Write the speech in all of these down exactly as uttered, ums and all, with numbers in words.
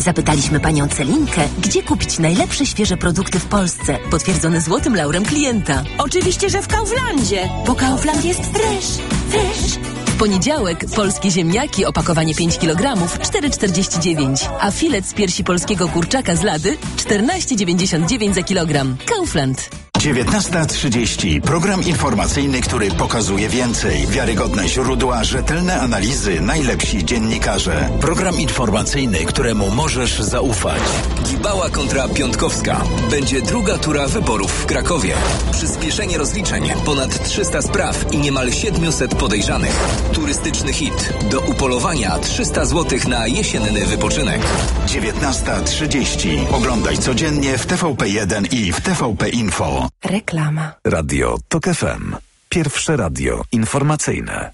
Zapytaliśmy panią Celinkę, gdzie kupić najlepsze świeże produkty w Polsce, potwierdzone złotym laurem klienta. Oczywiście, że w Kauflandzie, bo Kaufland jest fresh, fresh. W poniedziałek polskie ziemniaki, opakowanie pięć kilogramów, cztery czterdzieści dziewięć, a filet z piersi polskiego kurczaka z lady czternaście dziewięćdziesiąt dziewięć za kilogram. Kaufland. dziewiętnasta trzydzieści. Program informacyjny, który pokazuje więcej. Wiarygodne źródła, rzetelne analizy, najlepsi dziennikarze. Program informacyjny, któremu możesz zaufać. Gibała kontra Piątkowska. Będzie druga tura wyborów w Krakowie. Przyspieszenie rozliczeń, ponad trzysta spraw i niemal siedmiuset podejrzanych. Turystyczny hit. Do upolowania trzysta złotych na jesienny wypoczynek. dziewiętnasta trzydzieści. Oglądaj codziennie w T V P jeden i w T V P Info. Reklama. Radio TOK F M. Pierwsze radio informacyjne.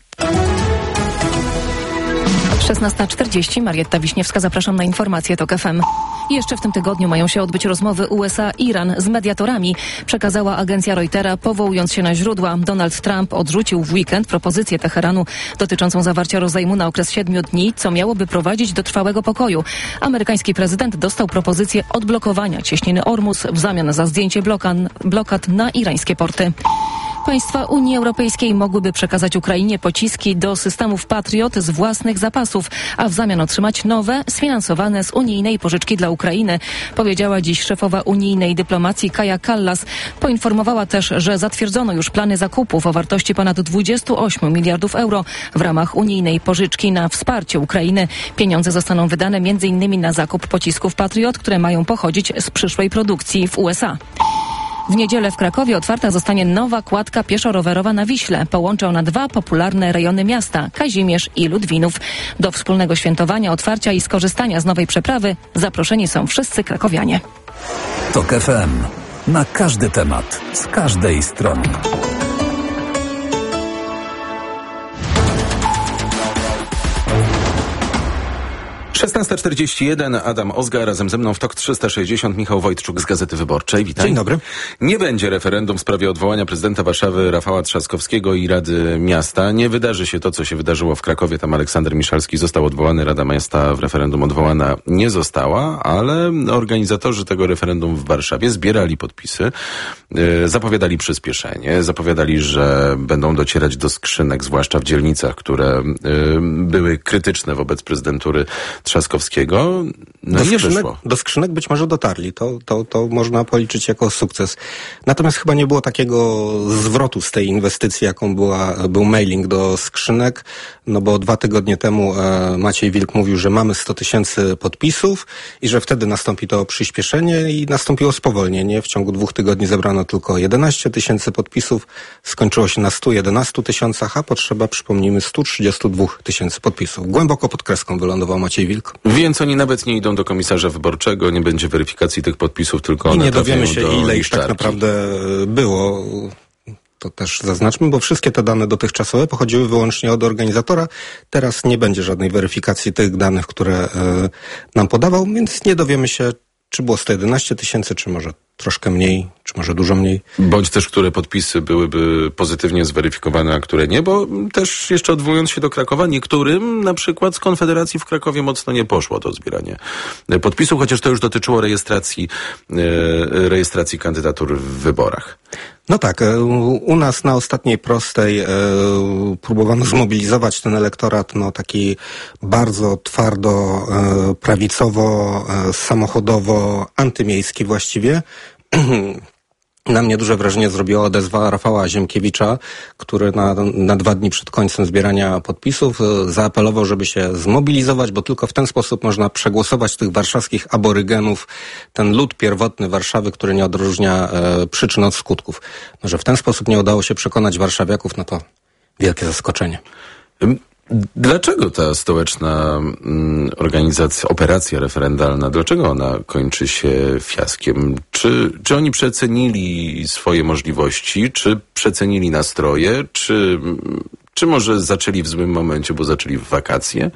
szesnasta czterdzieści. Marietta Wiśniewska, zapraszam na informacje TOK F M. Jeszcze w tym tygodniu mają się odbyć rozmowy U S A-Iran z mediatorami, przekazała agencja Reutera, powołując się na źródła. Donald Trump odrzucił w weekend propozycję Teheranu dotyczącą zawarcia rozejmu na okres siedmiu dni, co miałoby prowadzić do trwałego pokoju. Amerykański prezydent dostał propozycję odblokowania cieśniny Ormus w zamian za zdjęcie blokan, blokad na irańskie porty. Państwa Unii Europejskiej mogłyby przekazać Ukrainie pociski do systemów Patriot z własnych zapasów, a w zamian otrzymać nowe, sfinansowane z unijnej pożyczki dla Ukrainy, powiedziała dziś szefowa unijnej dyplomacji Kaja Kallas. Poinformowała też, że zatwierdzono już plany zakupów o wartości ponad dwadzieścia osiem miliardów euro w ramach unijnej pożyczki na wsparcie Ukrainy. Pieniądze zostaną wydane m.in. na zakup pocisków Patriot, które mają pochodzić z przyszłej produkcji w U S A. W niedzielę w Krakowie otwarta zostanie nowa kładka pieszo-rowerowa na Wiśle. Połączy ona dwa popularne rejony miasta, Kazimierz i Ludwinów. Do wspólnego świętowania, otwarcia i skorzystania z nowej przeprawy zaproszeni są wszyscy krakowianie. TOK F M. Na każdy temat, z każdej strony. szesnasta czterdzieści jeden, Adam Ozga, razem ze mną w TOK trzysta sześćdziesiąt, Michał Wojtczuk z Gazety Wyborczej. Witaj. Dzień dobry. Nie będzie referendum w sprawie odwołania prezydenta Warszawy Rafała Trzaskowskiego i Rady Miasta. Nie wydarzy się to, co się wydarzyło w Krakowie. Tam Aleksander Miszalski został odwołany, Rada Miasta w referendum odwołana nie została, ale organizatorzy tego referendum w Warszawie zbierali podpisy, yy, zapowiadali przyspieszenie, zapowiadali, że będą docierać do skrzynek, zwłaszcza w dzielnicach, które yy, były krytyczne wobec prezydentury Trzaskowskiego. No do, i nie skrzynek, wyszło. do skrzynek być może dotarli. To, to, to można policzyć jako sukces. Natomiast chyba nie było takiego zwrotu z tej inwestycji, jaką była, był mailing do skrzynek, no bo dwa tygodnie temu e, Maciej Wilk mówił, że mamy sto tysięcy podpisów i że wtedy nastąpi to przyspieszenie i nastąpiło spowolnienie. W ciągu dwóch tygodni zebrano tylko jedenaście tysięcy podpisów. Skończyło się na stu jedenastu tysiącach, a potrzeba, przypomnijmy, stu trzydziestu dwóch tysięcy podpisów. Głęboko pod kreską wylądował Maciej Wilk. Więc oni nawet nie idą do komisarza wyborczego, nie będzie weryfikacji tych podpisów, tylko one I nie dowiemy się, do ile ich tak naprawdę było. To też zaznaczmy, bo wszystkie te dane dotychczasowe pochodziły wyłącznie od organizatora. Teraz nie będzie żadnej weryfikacji tych danych, które e, nam podawał, więc nie dowiemy się, czy było sto jedenaście tysięcy, czy może troszkę mniej, czy może dużo mniej. Bądź też, które podpisy byłyby pozytywnie zweryfikowane, a które nie, bo też jeszcze odwołując się do Krakowa, niektórym na przykład z Konfederacji w Krakowie mocno nie poszło to zbieranie podpisów, chociaż to już dotyczyło rejestracji, e, rejestracji kandydatur w wyborach. No tak, u nas na ostatniej prostej e, próbowano zmobilizować ten elektorat, no taki bardzo twardo, e, prawicowo, e, samochodowo, antymiejski właściwie. Na mnie duże wrażenie zrobiła odezwa Rafała Ziemkiewicza, który na, na dwa dni przed końcem zbierania podpisów zaapelował, żeby się zmobilizować, bo tylko w ten sposób można przegłosować tych warszawskich aborygenów, ten lud pierwotny Warszawy, który nie odróżnia e, przyczyn od skutków. No, że w ten sposób nie udało się przekonać warszawiaków, no to wielkie zaskoczenie. Dlaczego ta stołeczna mm, organizacja, operacja referendalna, dlaczego ona kończy się fiaskiem? Czy, czy oni przecenili swoje możliwości, czy przecenili nastroje, czy, czy może zaczęli w złym momencie, bo zaczęli w wakacje?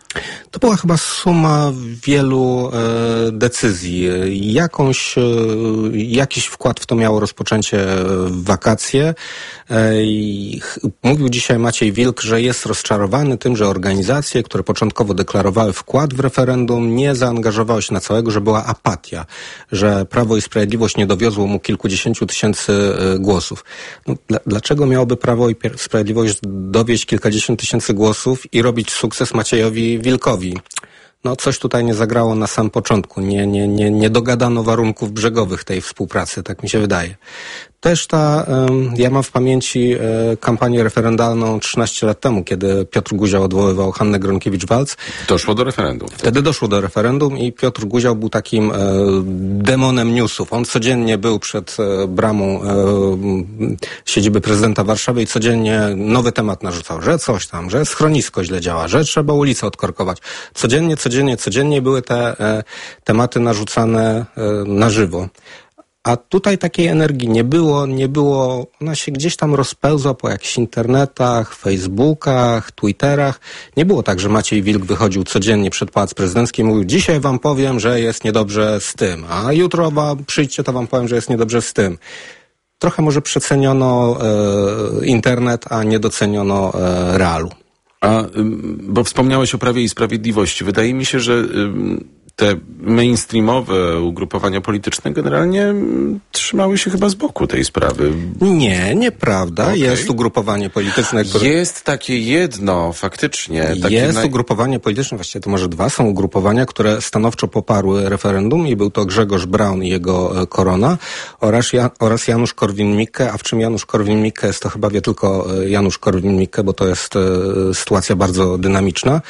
To była chyba suma wielu e, decyzji. Jakąś, e, jakiś wkład w to miało rozpoczęcie w wakacje. E, i ch, mówił dzisiaj Maciej Wilk, że jest rozczarowany tym, że organizacje, które początkowo deklarowały wkład w referendum, nie zaangażowały się na całego, że była apatia, że Prawo i Sprawiedliwość nie dowiozło mu kilkudziesięciu tysięcy e, głosów. No, dla, dlaczego miałoby Prawo i Sprawiedliwość dowieść kilkadziesiąt tysięcy głosów i robić sukces Maciejowi Wilkowi? No coś tutaj nie zagrało na sam początku. Nie, nie, nie, nie dogadano warunków brzegowych tej współpracy, tak mi się wydaje. Też ta, um, ja mam w pamięci e, kampanię referendalną trzynaście lat temu, kiedy Piotr Guział odwoływał Hannę Gronkiewicz-Waltz. Doszło do referendum. Wtedy. Wtedy doszło do referendum i Piotr Guział był takim e, demonem newsów. On codziennie był przed e, bramą e, siedziby prezydenta Warszawy i codziennie nowy temat narzucał, że coś tam, że schronisko źle działa, że trzeba ulicę odkorkować. Codziennie, codziennie, codziennie były te e, tematy narzucane e, na żywo. A tutaj takiej energii nie było, nie było, ona się gdzieś tam rozpełzła po jakichś internetach, Facebookach, Twitterach. Nie było tak, że Maciej Wilk wychodził codziennie przed Pałac Prezydencki i mówił, dzisiaj wam powiem, że jest niedobrze z tym, a jutro wam przyjdźcie, to wam powiem, że jest niedobrze z tym. Trochę może przeceniono e, internet, a nie doceniono e, realu. A, bo wspomniałeś o Prawie i Sprawiedliwości. Wydaje mi się, że te mainstreamowe ugrupowania polityczne generalnie trzymały się chyba z boku tej sprawy. Nie, nieprawda. Okay. Jest ugrupowanie polityczne, które... Jest takie jedno, faktycznie. Takie jest naj... ugrupowanie polityczne, właściwie to może dwa są ugrupowania, które stanowczo poparły referendum i był to Grzegorz Braun i jego Korona oraz, ja, oraz Janusz Korwin-Mikke, a w czym Janusz Korwin-Mikke jest, to chyba wie tylko Janusz Korwin-Mikke, bo to jest e, sytuacja bardzo dynamiczna.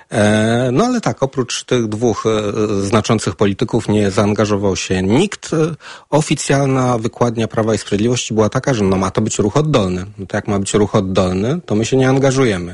No ale tak, oprócz tych dwóch e, znaczących polityków nie zaangażował się nikt. Oficjalna wykładnia Prawa i Sprawiedliwości była taka, że no ma to być ruch oddolny. No to jak ma być ruch oddolny, to my się nie angażujemy.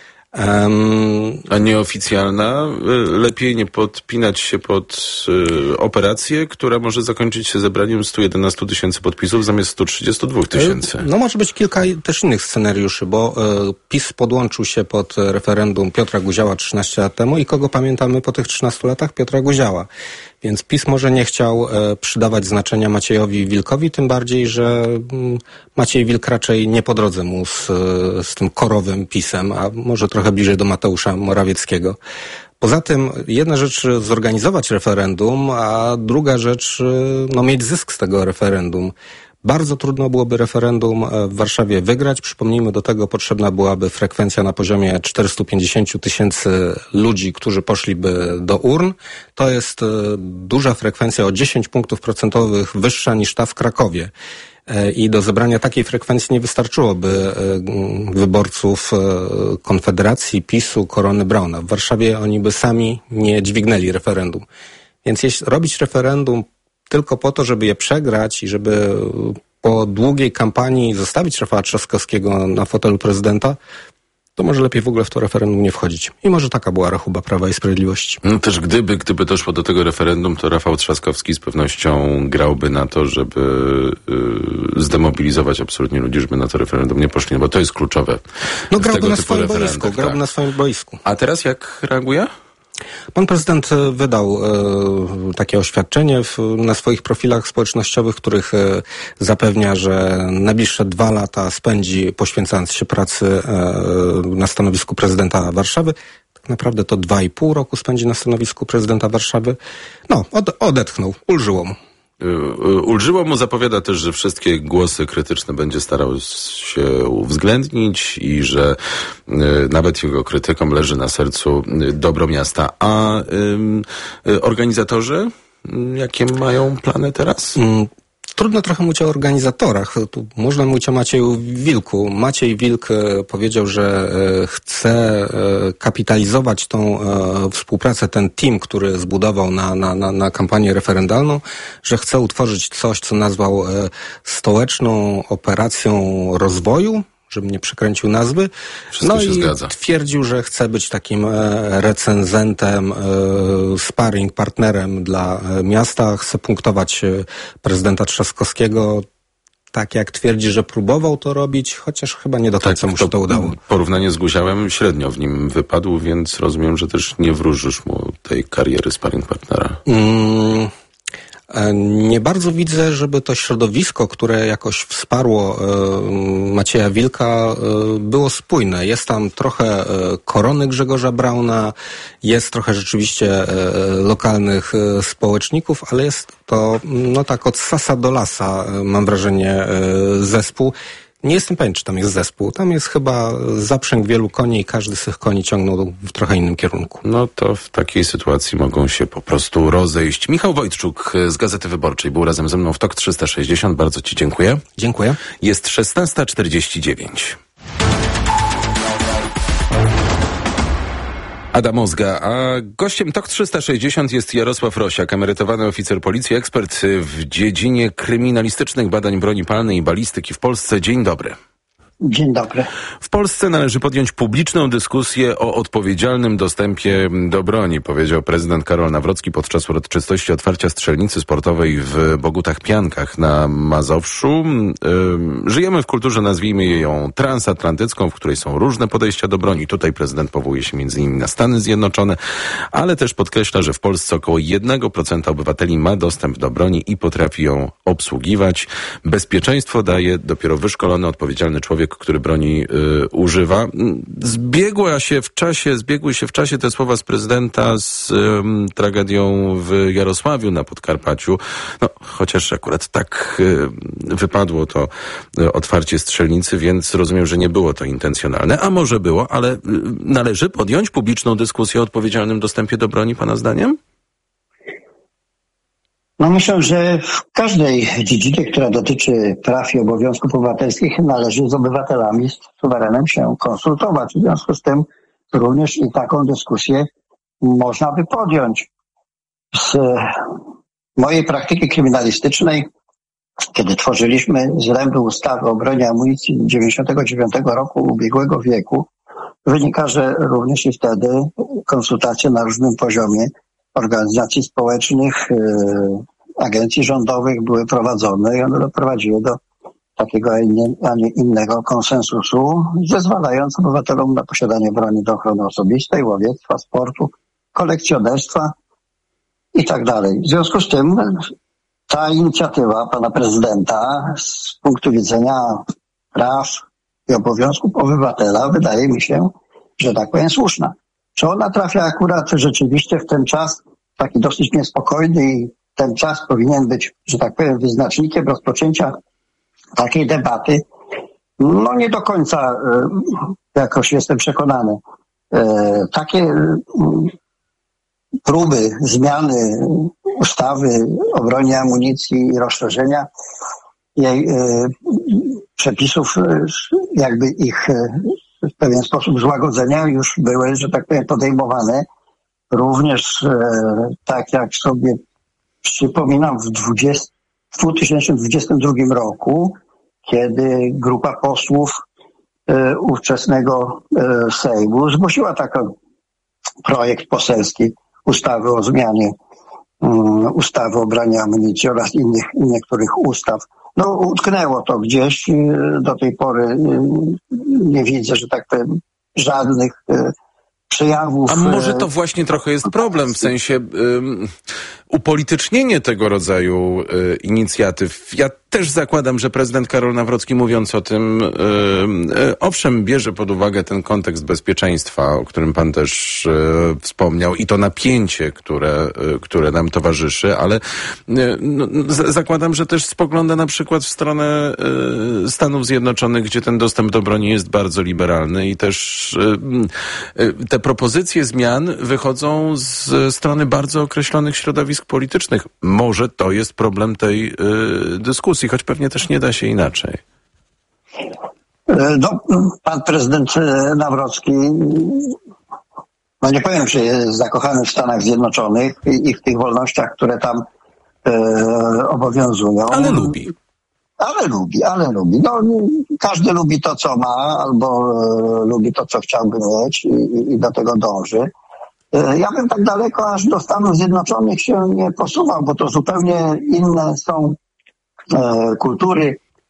Um, A nieoficjalna? Lepiej nie podpinać się pod y, operację, która może zakończyć się zebraniem stu jedenastu tysięcy podpisów zamiast stu trzydziestu dwóch tysięcy. No może być kilka też innych scenariuszy, bo y, PiS podłączył się pod referendum Piotra Guziała trzynaście lat temu i kogo pamiętamy po tych trzynastu latach? Piotra Guziała. Więc PiS może nie chciał e, przydawać znaczenia Maciejowi Wilkowi, tym bardziej, że m, Maciej Wilk raczej nie po drodze mu z, z tym korowym PiS-em, a może trochę bliżej do Mateusza Morawieckiego. Poza tym jedna rzecz zorganizować referendum, a druga rzecz no, mieć zysk z tego referendum. Bardzo trudno byłoby referendum w Warszawie wygrać. Przypomnijmy, do tego potrzebna byłaby frekwencja na poziomie czterystu pięćdziesięciu tysięcy ludzi, którzy poszliby do urn. To jest duża frekwencja, o dziesięć punktów procentowych wyższa niż ta w Krakowie. I do zebrania takiej frekwencji nie wystarczyłoby wyborców Konfederacji, PiS-u, Korony Brauna. W Warszawie oni by sami nie dźwignęli referendum. Więc jeśli robić referendum tylko po to, żeby je przegrać i żeby po długiej kampanii zostawić Rafała Trzaskowskiego na fotelu prezydenta, to może lepiej w ogóle w to referendum nie wchodzić. I może taka była rachuba Prawa i Sprawiedliwości. No też gdyby, gdyby doszło do tego referendum, to Rafał Trzaskowski z pewnością grałby na to, żeby y, zdemobilizować absolutnie ludzi, żeby na to referendum nie poszli, no bo to jest kluczowe. No grałby na swoim boisku, grałby tak. na swoim boisku. A teraz jak reaguje? Pan prezydent wydał e, takie oświadczenie w, na swoich profilach społecznościowych, w których e, zapewnia, że najbliższe dwa lata spędzi poświęcając się pracy e, na stanowisku prezydenta Warszawy. Tak naprawdę to dwa i pół roku spędzi na stanowisku prezydenta Warszawy. No, od, odetchnął, ulżyło mu. Ulżyło mu, zapowiada też, że wszystkie głosy krytyczne będzie starał się uwzględnić i że y, nawet jego krytykom leży na sercu y, dobro miasta. A y, y, organizatorzy, y, jakie mają plany teraz? Mm. Trudno trochę mówić o organizatorach. Tu można mówić o Macieju Wilku. Maciej Wilk powiedział, że chce kapitalizować tą współpracę, ten team, który zbudował na, na, na, na kampanię referendalną, że chce utworzyć coś, co nazwał stołeczną operacją rozwoju, żebym nie przekręcił nazwy. Wszystko no się i zgadza. Twierdził, że chce być takim e, recenzentem, e, sparring partnerem dla e, miasta. Chce punktować e, prezydenta Trzaskowskiego. tak jak twierdzi, że próbował to robić, chociaż chyba nie do końca tak, mu się to udało. Porównanie z Guziałem średnio w nim wypadł, więc rozumiem, że też nie wróżysz mu tej kariery sparring partnera. Mm. Nie bardzo widzę, żeby to środowisko, które jakoś wsparło Macieja Wilka, było spójne. Jest tam trochę korony Grzegorza Brauna, jest trochę rzeczywiście lokalnych społeczników, ale jest to no tak od sasa do lasa, mam wrażenie, zespół. Nie jestem pewien, czy tam jest zespół. Tam jest chyba zaprzęg wielu koni i każdy z tych koni ciągnął w trochę innym kierunku. No to w takiej sytuacji mogą się po prostu rozejść. Michał Wojtczuk z Gazety Wyborczej był razem ze mną w Tok trzysta sześćdziesiąt. Bardzo ci dziękuję. Dziękuję. Jest szesnasta czterdzieści dziewięć. Ada Mozga, a gościem Tok trzysta sześćdziesiąt jest Jarosław Rosiak, emerytowany oficer policji, ekspert w dziedzinie kryminalistycznych badań broni palnej i balistyki w Polsce. Dzień dobry. Dzień dobry. W Polsce należy podjąć publiczną dyskusję o odpowiedzialnym dostępie do broni, powiedział prezydent Karol Nawrocki podczas uroczystości otwarcia strzelnicy sportowej w Bogutach-Piankach na Mazowszu. Żyjemy w kulturze, nazwijmy ją transatlantycką, w której są różne podejścia do broni. Tutaj prezydent powołuje się między innymi na Stany Zjednoczone, ale też podkreśla, że w Polsce około jeden procent obywateli ma dostęp do broni i potrafi ją obsługiwać. Bezpieczeństwo daje dopiero wyszkolony, odpowiedzialny człowiek, który broni y, używa. Zbiegła się w czasie, zbiegły się w czasie te słowa z prezydenta z y, tragedią w Jarosławiu na Podkarpaciu. No, chociaż akurat tak y, wypadło to y, otwarcie strzelnicy, więc rozumiem, że nie było to intencjonalne. A może było, ale y, należy podjąć publiczną dyskusję o odpowiedzialnym dostępie do broni, pana zdaniem? No myślę, że w każdej dziedzinie, która dotyczy praw i obowiązków obywatelskich, należy z obywatelami, z suwerenem się konsultować. W związku z tym również i taką dyskusję można by podjąć. Z mojej praktyki kryminalistycznej, kiedy tworzyliśmy zręby ustawy o broni i amunicji dziewięćdziesiątego dziewiątego roku ubiegłego wieku, wynika, że również i wtedy konsultacje na różnym poziomie organizacji społecznych, agencji rządowych były prowadzone i one doprowadziły do takiego, a nie innego konsensusu, zezwalając obywatelom na posiadanie broni do ochrony osobistej, łowiectwa, sportu, kolekcjonerstwa i tak dalej. W związku z tym ta inicjatywa pana prezydenta z punktu widzenia praw i obowiązków obywatela wydaje mi się, że tak powiem słuszna. Czy ona trafia akurat rzeczywiście w ten czas taki dosyć niespokojny i ten czas powinien być, że tak powiem, wyznacznikiem rozpoczęcia takiej debaty? No nie do końca jakoś jestem przekonany. Takie próby zmiany ustawy o broni i amunicji i rozszerzenia jej przepisów, jakby ich w pewien sposób złagodzenia już były, że tak powiem, podejmowane. Również tak jak sobie przypominam w dwa tysiące dwudziestym drugim roku, kiedy grupa posłów e, ówczesnego e, Sejmu zgłosiła taki projekt poselski ustawy o zmianie um, ustawy o broni i amunicji oraz innych niektórych ustaw. No utknęło to gdzieś. Do tej pory nie widzę, że tak powiem, żadnych e, przejawów. A może to właśnie trochę jest problem, w sensie um, upolitycznienie tego rodzaju y, inicjatyw. Ja też zakładam, że prezydent Karol Nawrocki, mówiąc o tym, y, y, owszem, bierze pod uwagę ten kontekst bezpieczeństwa, o którym pan też y, wspomniał, i to napięcie, które, y, które nam towarzyszy, ale y, no, z- zakładam, że też spogląda na przykład w stronę y, Stanów Zjednoczonych, gdzie ten dostęp do broni jest bardzo liberalny i też y, y, te propozycje zmian wychodzą z strony bardzo określonych środowisk politycznych. Może to jest problem tej y, dyskusji, choć pewnie też nie da się inaczej. No, pan prezydent Nawrocki, no nie powiem, że jest zakochany w Stanach Zjednoczonych i, i w tych wolnościach, które tam e, obowiązują. Ale lubi. Ale lubi, ale lubi. No, każdy lubi to, co ma, albo e, lubi to, co chciałby mieć i, i do tego dąży. E, ja bym tak daleko aż do Stanów Zjednoczonych się nie posuwał, bo to zupełnie inne są e, kultury,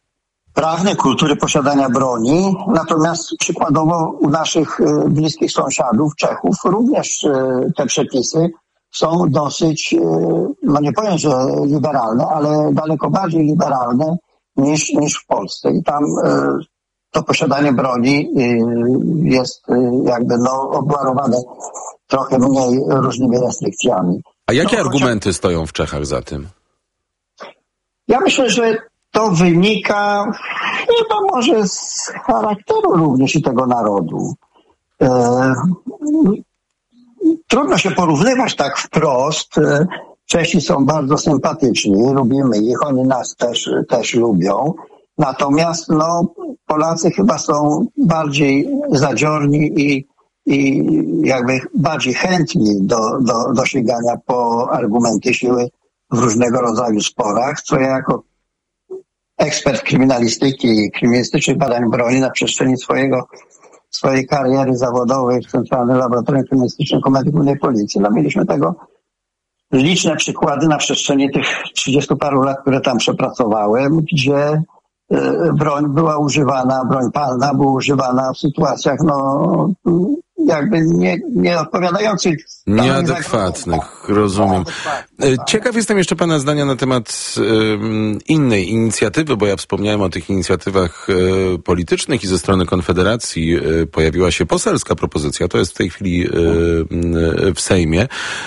prawny kultury posiadania broni, natomiast przykładowo u naszych bliskich sąsiadów, Czechów, również te przepisy są dosyć, no nie powiem, że liberalne, ale daleko bardziej liberalne niż, niż w Polsce. I tam to posiadanie broni jest jakby no obwarowane trochę mniej różnymi restrykcjami. A jakie no, argumenty stoją w Czechach za tym? Ja myślę, że to wynika chyba może z charakteru również i tego narodu. E, trudno się porównywać tak wprost. Czesi są bardzo sympatyczni, lubimy ich, oni nas też, też lubią. Natomiast no, Polacy chyba są bardziej zadziorni i, i jakby bardziej chętni do, do, do sięgania po argumenty siły w różnego rodzaju sporach, co ja jako ekspert kryminalistyki i kryminalistycznych badań broni na przestrzeni swojego, swojej kariery zawodowej w Centralnym Laboratorium Kryminalistycznym Komendy Głównej Policji, no mieliśmy tego liczne przykłady na przestrzeni tych trzydziestu paru lat, które tam przepracowałem, gdzie broń była używana, broń palna była używana w sytuacjach, no, jakby nie, nieodpowiadających. Nieadekwatnych, rozumiem. Ciekaw jestem jeszcze pana zdania na temat um, innej inicjatywy, bo ja wspomniałem o tych inicjatywach e, politycznych i ze strony Konfederacji e, pojawiła się poselska propozycja, to jest w tej chwili e, e, w Sejmie,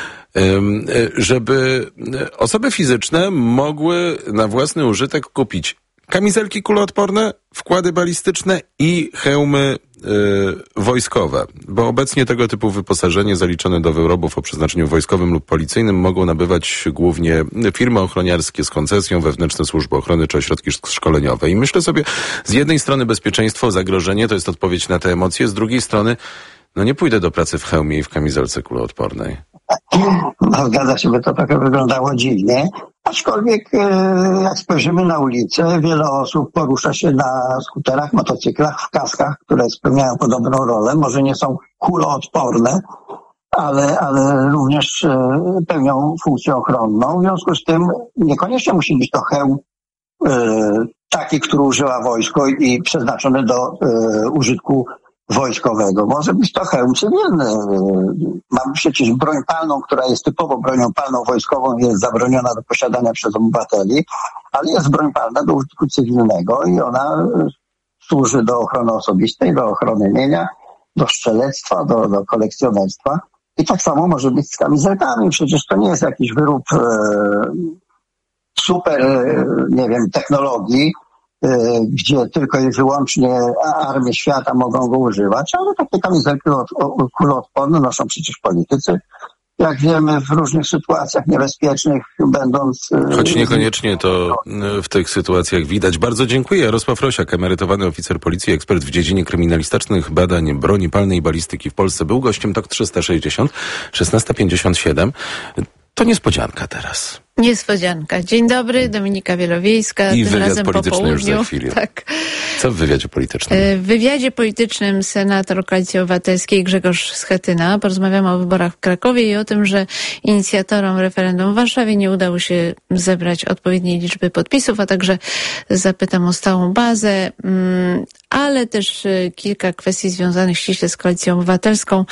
żeby osoby fizyczne mogły na własny użytek kupić kamizelki kuloodporne, wkłady balistyczne i hełmy y, wojskowe, bo obecnie tego typu wyposażenie zaliczone do wyrobów o przeznaczeniu wojskowym lub policyjnym mogą nabywać głównie firmy ochroniarskie z koncesją, wewnętrzne służby ochrony czy ośrodki szkoleniowe. I myślę sobie, z jednej strony bezpieczeństwo, zagrożenie to jest odpowiedź na te emocje, z drugiej strony no nie pójdę do pracy w hełmie i w kamizelce kuloodpornej. No, zgadza się, by to trochę wyglądało dziwnie. Aczkolwiek jak spojrzymy na ulicę, wiele osób porusza się na skuterach, motocyklach, w kaskach, które spełniają podobną rolę. Może nie są kuloodporne, ale, ale również pełnią funkcję ochronną. W związku z tym niekoniecznie musi być to hełm taki, który używa wojsko i przeznaczony do użytku wojskowego. Może być to hełm cywilny. Mamy przecież broń palną, która jest typowo bronią palną wojskową, jest zabroniona do posiadania przez obywateli, ale jest broń palna do użytku cywilnego i ona służy do ochrony osobistej, do ochrony mienia, do strzelectwa, do, do kolekcjonerstwa. I tak samo może być z kamizelkami. Przecież to nie jest jakiś wyrób e, super, e, nie wiem, technologii, gdzie tylko i wyłącznie armie świata mogą go używać, ale takie kamizelki kuloodporne noszą przecież politycy. Jak wiemy, w różnych sytuacjach niebezpiecznych, będąc... Choć niekoniecznie to w tych sytuacjach widać. Bardzo dziękuję. Jarosław Rosiak, emerytowany oficer policji, ekspert w dziedzinie kryminalistycznych badań broni palnej i balistyki w Polsce, był gościem T O K trzysta sześćdziesiąt, szesnasta pięćdziesiąt siedem. To niespodzianka teraz. Niespodzianka. Dzień dobry, Dominika Wielowiejska. I tym wywiad razem polityczny po już za chwilę. Tak. Co w wywiadzie politycznym? W wywiadzie politycznym senator Koalicji Obywatelskiej Grzegorz Schetyna. Porozmawiamy o wyborach w Krakowie i o tym, że inicjatorom referendum w Warszawie nie udało się zebrać odpowiedniej liczby podpisów, a także zapytam o stałą bazę, ale też kilka kwestii związanych ściśle z Koalicją Obywatelską.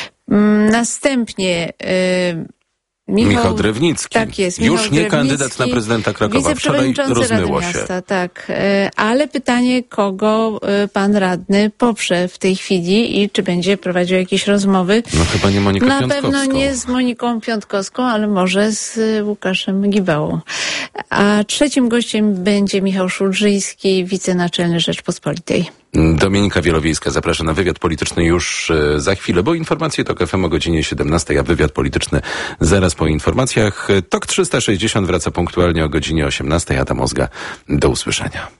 Następnie Michał, Michał Drewnicki. Tak jest. Michał Już nie Drewnicki, kandydat na prezydenta Krakowa. Wczoraj rozmyło się. Miasta, tak. Ale pytanie, kogo pan radny poprze w tej chwili i czy będzie prowadził jakieś rozmowy? No chyba nie Moniką Na Piątkowską. pewno nie z Moniką Piątkowską, ale może z Łukaszem Gibałą. A trzecim gościem będzie Michał Szulżyński, wicenaczelny Rzeczpospolitej. Dominika Wielowiejska zaprasza na wywiad polityczny już za chwilę, bo informacje T O K F M o godzinie siedemnastej, a wywiad polityczny zaraz po informacjach. T O K trzysta sześćdziesiąt wraca punktualnie o godzinie osiemnastej. Adam Ozga, do usłyszenia.